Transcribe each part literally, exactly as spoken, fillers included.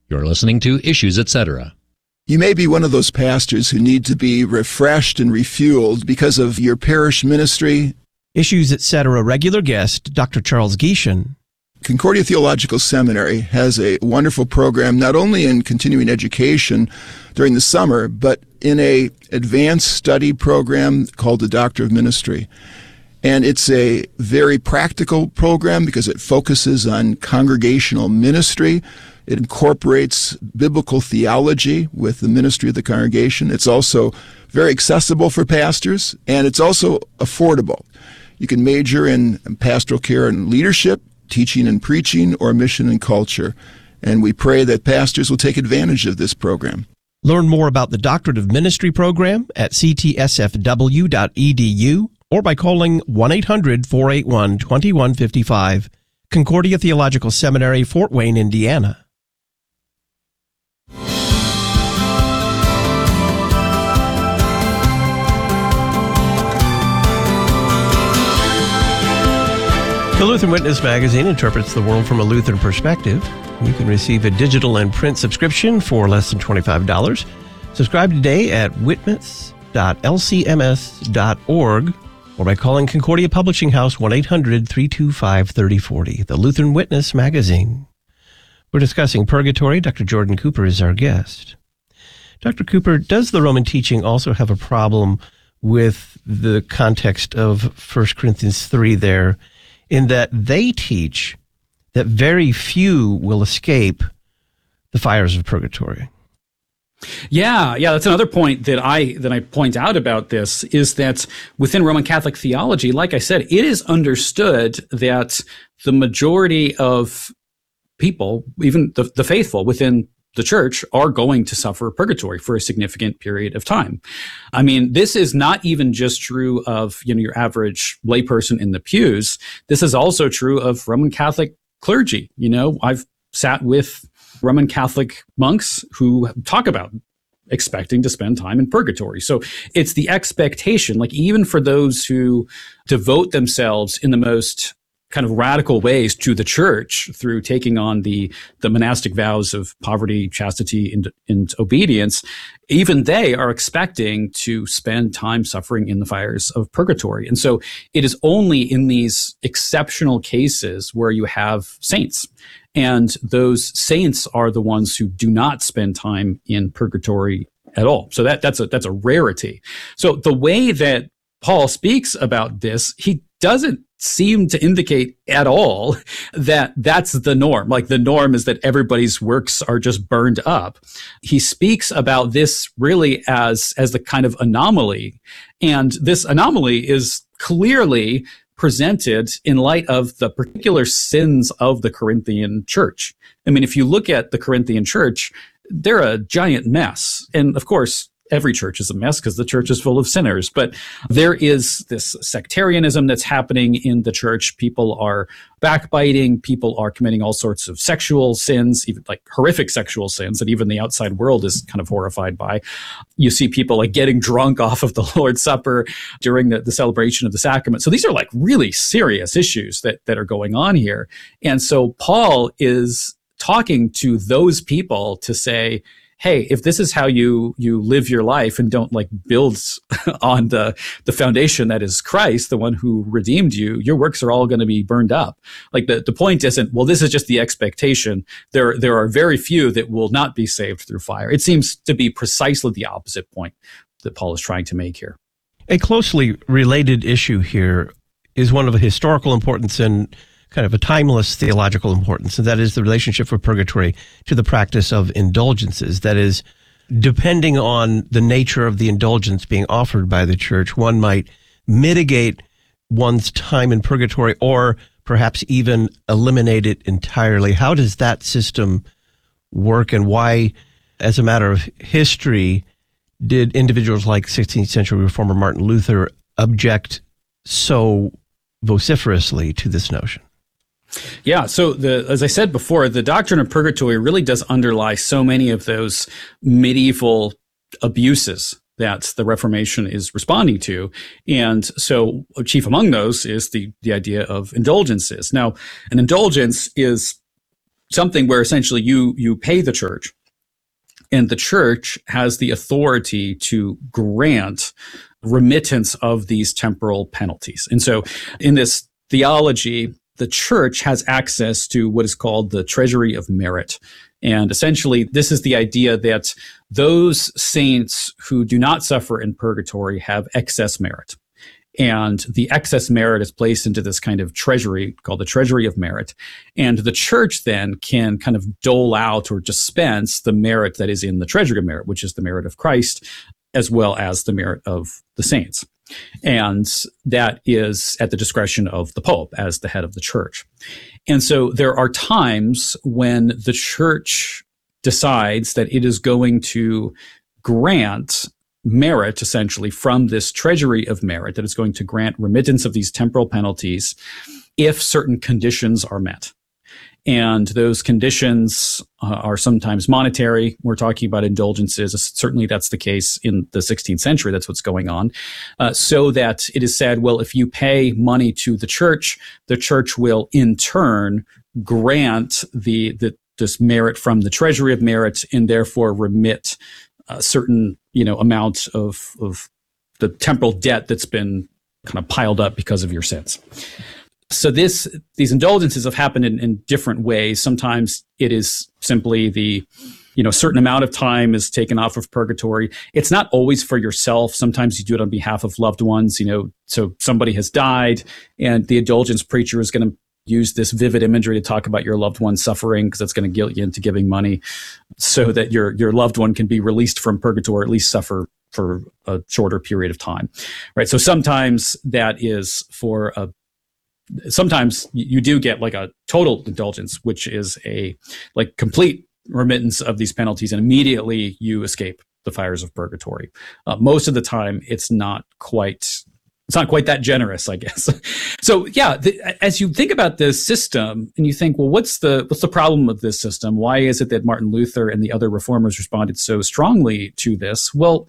You're listening to Issues, et cetera. You may be one of those pastors who need to be refreshed and refueled because of your parish ministry. Issues, et cetera. Regular guest, Doctor Charles Gieshen. Concordia Theological Seminary has a wonderful program, not only in continuing education during the summer, but in a advanced study program called the Doctor of Ministry. And it's a very practical program because it focuses on congregational ministry. It incorporates biblical theology with the ministry of the congregation. It's also very accessible for pastors, and it's also affordable. You can major in pastoral care and leadership, teaching and preaching, or mission and culture. And we pray that pastors will take advantage of this program. Learn more about the Doctorate of Ministry program at c t s f w dot e d u or by calling one eight hundred, four eight one, two one five five. Concordia Theological Seminary, Fort Wayne, Indiana. The Lutheran Witness magazine interprets the world from a Lutheran perspective. You can receive a digital and print subscription for less than twenty-five dollars. Subscribe today at witness dot l c m s dot org or by calling Concordia Publishing House one eight hundred, three two five, three oh four oh. The Lutheran Witness magazine. We're discussing purgatory. Doctor Jordan Cooper is our guest. Doctor Cooper, does the Roman teaching also have a problem with the context of First Corinthians three there, in that they teach that very few will escape the fires of purgatory? Yeah, yeah, that's another point that I that I point out about this, is that within Roman Catholic theology, like I said, it is understood that the majority of people, even the, the faithful within the church, are going to suffer purgatory for a significant period of time. I mean, this is not even just true of, you know, your average layperson in the pews. This is also true of Roman Catholic clergy. You know, I've sat with Roman Catholic monks who talk about expecting to spend time in purgatory. So it's the expectation, like even for those who devote themselves in the most kind of radical ways to the church through taking on the, the monastic vows of poverty, chastity, and, and obedience, even they are expecting to spend time suffering in the fires of purgatory. And so it is only in these exceptional cases where you have saints. And those saints are the ones who do not spend time in purgatory at all. So that, that's a, that's a rarity. So the way that Paul speaks about this, he doesn't seem to indicate at all that that's the norm. Like the norm is that everybody's works are just burned up. He speaks about this really as, as the kind of anomaly. And this anomaly is clearly presented in light of the particular sins of the Corinthian church. I mean, if you look at the Corinthian church, they're a giant mess. And of course, every church is a mess because the church is full of sinners. But there is this sectarianism that's happening in the church. People are backbiting. People are committing all sorts of sexual sins, even like horrific sexual sins that even the outside world is kind of horrified by. You see people like getting drunk off of the Lord's Supper during the, the celebration of the sacrament. So these are like really serious issues that, that are going on here. And so Paul is talking to those people to say, hey, if this is how you you live your life and don't like build on the the foundation that is Christ, the one who redeemed you, your works are all going to be burned up. Like the, the point isn't, well, this is just the expectation. There there are very few that will not be saved through fire. It seems to be precisely the opposite point that Paul is trying to make here. A closely related issue here is one of a historical importance and kind of a timeless theological importance, and that is the relationship of purgatory to the practice of indulgences. That is, depending on the nature of the indulgence being offered by the church, one might mitigate one's time in purgatory or perhaps even eliminate it entirely. How does that system work, and why, as a matter of history, did individuals like sixteenth century reformer Martin Luther object so vociferously to this notion? Yeah, so the, as I said before, the doctrine of purgatory really does underlie so many of those medieval abuses that the Reformation is responding to. And so chief among those is the, the idea of indulgences. Now, an indulgence is something where essentially you you pay the church, and the church has the authority to grant remittance of these temporal penalties. And so in this theology, the church has access to what is called the treasury of merit. And essentially, this is the idea that those saints who do not suffer in purgatory have excess merit. And the excess merit is placed into this kind of treasury called the treasury of merit. And the church then can kind of dole out or dispense the merit that is in the treasury of merit, which is the merit of Christ, as well as the merit of the saints. And that is at the discretion of the Pope as the head of the church. And so there are times when the church decides that it is going to grant merit, essentially, from this treasury of merit, that is going to grant remittance of these temporal penalties if certain conditions are met. And those conditions uh, are sometimes monetary. We're talking about indulgences. Certainly that's the case in the sixteenth century. That's what's going on. Uh, so that it is said, well, if you pay money to the church, the church will in turn grant the, the this merit from the treasury of merit and therefore remit a certain, you know, amount of, of the temporal debt that's been kind of piled up because of your sins. So this, these indulgences have happened in, in different ways. Sometimes it is simply the, you know, certain amount of time is taken off of purgatory. It's not always for yourself. Sometimes you do it on behalf of loved ones, you know, so somebody has died and the indulgence preacher is going to use this vivid imagery to talk about your loved one suffering because that's going to guilt you into giving money so that your, your loved one can be released from purgatory, or at least suffer for a shorter period of time, right? So sometimes that is for a Sometimes you do get like a total indulgence, which is a like complete remittance of these penalties, and immediately you escape the fires of purgatory. Uh, most of the time, it's not quite it's not quite that generous, I guess. So yeah, the, as you think about this system, and you think, well, what's the what's the problem with this system? Why is it that Martin Luther and the other reformers responded so strongly to this? Well,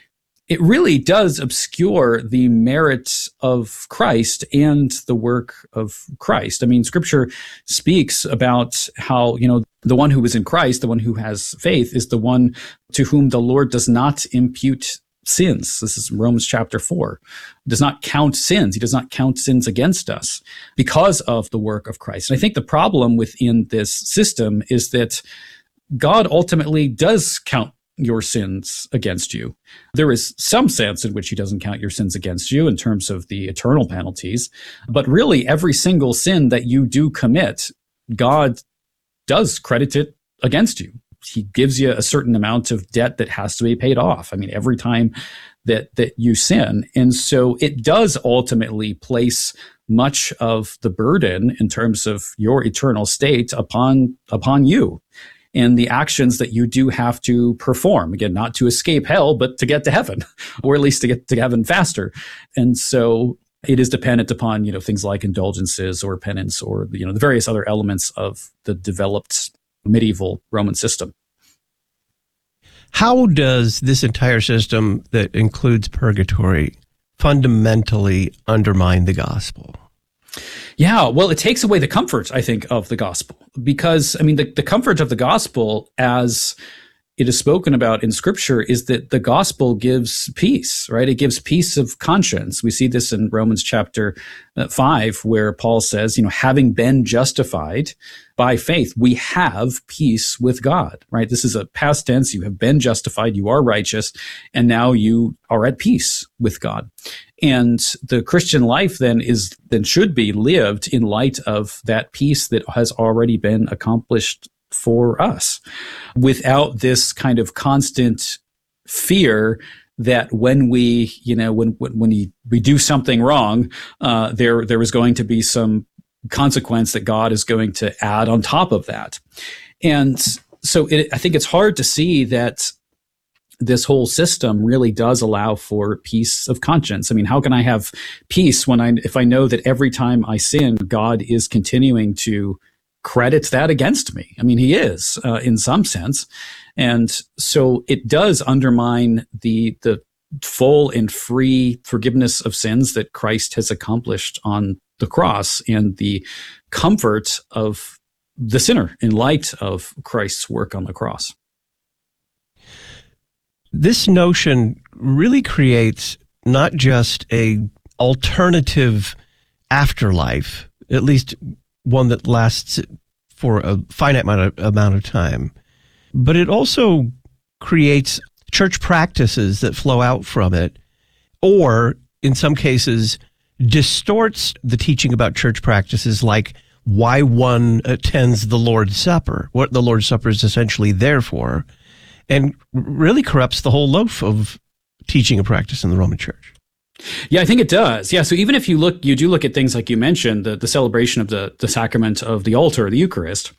it really does obscure the merit of Christ and the work of Christ. I mean, Scripture speaks about how, you know, the one who is in Christ, the one who has faith, is the one to whom the Lord does not impute sins. This is Romans chapter four. Does not count sins. He does not count sins against us because of the work of Christ. And I think the problem within this system is that God ultimately does count your sins against you. There is some sense in which he doesn't count your sins against you in terms of the eternal penalties, but really every single sin that you do commit, God does credit it against you. He gives you a certain amount of debt that has to be paid off. I mean, every time that that you sin. And so it does ultimately place much of the burden in terms of your eternal state upon upon you. And the actions that you do have to perform, again, not to escape hell, but to get to heaven, or at least to get to heaven faster. And so it is dependent upon, you know, things like indulgences or penance or, you know, the various other elements of the developed medieval Roman system. How does this entire system that includes purgatory fundamentally undermine the gospel? Yeah, well, it takes away the comfort, I think, of the gospel. Because, I mean, the, the comfort of the gospel, as it is spoken about in Scripture, is that the gospel gives peace, right? It gives peace of conscience. We see this in Romans chapter five, where Paul says, you know, having been justified by faith, we have peace with God, right? This is a past tense. You have been justified. You are righteous. And now you are at peace with God. And the Christian life then is, then should be lived in light of that peace that has already been accomplished for us, without this kind of constant fear that when we, you know, when when we, we do something wrong, uh, there there is going to be some consequence that God is going to add on top of that. And so it, I think it's hard to see that this whole system really does allow for peace of conscience. I mean, how can I have peace when I, if I know that every time I sin, God is continuing to credit that against me? I mean, he is, uh, in some sense. And so it does undermine the, the full and free forgiveness of sins that Christ has accomplished on the cross, and the comfort of the sinner in light of Christ's work on the cross. This notion really creates not just a alternative afterlife, at least one that lasts for a finite amount of, amount of time, but it also creates church practices that flow out from it, or in some cases distorts the teaching about church practices, like why one attends the Lord's Supper, what the Lord's Supper is essentially there for, and really corrupts the whole loaf of teaching and practice in the Roman Church. Yeah, I think it does. Yeah, so even if you look, you do look at things like you mentioned, the, the celebration of the, the sacrament of the altar, the Eucharist,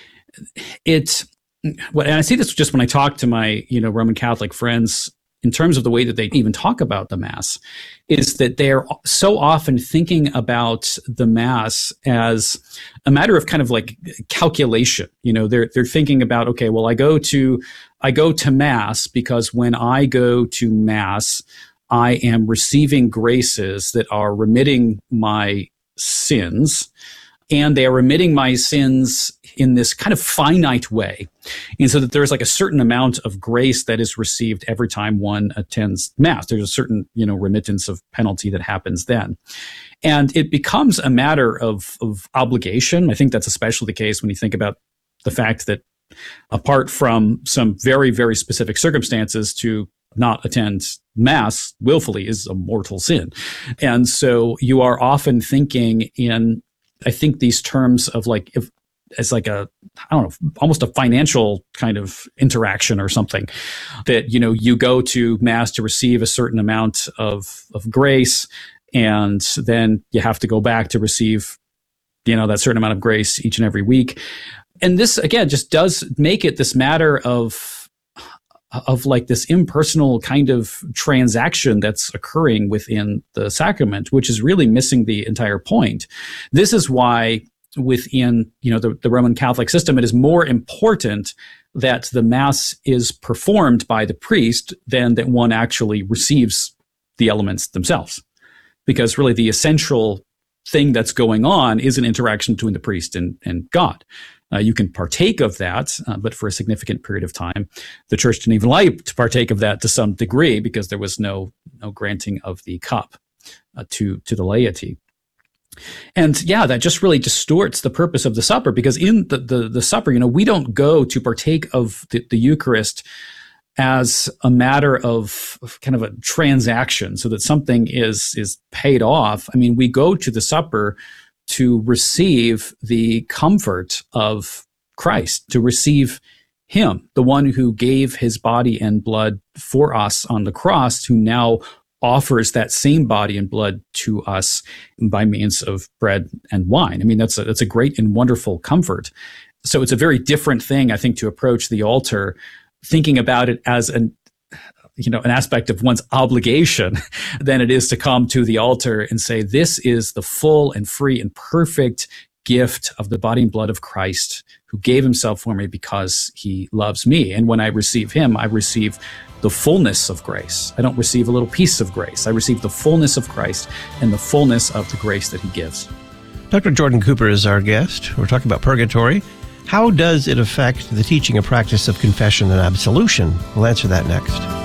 it's, and I see this just when I talk to my, you know, Roman Catholic friends in terms of the way that they even talk about the Mass, is that they're so often thinking about the Mass as a matter of kind of like calculation. You know, they're they're thinking about, okay, well, I go to I go to Mass because when I go to Mass, I am receiving graces that are remitting my sins, and they are remitting my sins in this kind of finite way. And so that there's like a certain amount of grace that is received every time one attends Mass. There's a certain, you know, remittance of penalty that happens then. And it becomes a matter of, of obligation. I think that's especially the case when you think about the fact that apart from some very, very specific circumstances, to not attend Mass willfully is a mortal sin. And so you are often thinking in, I think, these terms of like, if, as like a, I don't know, almost a financial kind of interaction or something, that, you know, you go to Mass to receive a certain amount of, of grace, and then you have to go back to receive, you know, that certain amount of grace each and every week. And this, again, just does make it this matter of, of like this impersonal kind of transaction that's occurring within the sacrament, which is really missing the entire point. This is why within, you know, the, the Roman Catholic system, it is more important that the Mass is performed by the priest than that one actually receives the elements themselves. Because really the essential thing that's going on is an interaction between the priest and, and God. Uh, you can partake of that, uh, but for a significant period of time, the church didn't even like to partake of that to some degree because there was no no granting of the cup uh, to to the laity. And yeah, that just really distorts the purpose of the supper, because in the the, the supper, you know, we don't go to partake of the, the Eucharist as a matter of kind of a transaction, so that something is is paid off. I mean, we go to the supper to receive the comfort of Christ, to receive him, the one who gave his body and blood for us on the cross, who now offers that same body and blood to us by means of bread and wine. I mean, that's a, that's a great and wonderful comfort. So it's a very different thing, I think, to approach the altar, thinking about it as an you know, an aspect of one's obligation than it is to come to the altar and say, this is the full and free and perfect gift of the body and blood of Christ, who gave himself for me because he loves me. And when I receive him, I receive the fullness of grace. I don't receive a little piece of grace. I receive the fullness of Christ and the fullness of the grace that he gives. Doctor Jordan Cooper is our guest. We're talking about purgatory. How does it affect the teaching and practice of confession and absolution? We'll answer that next.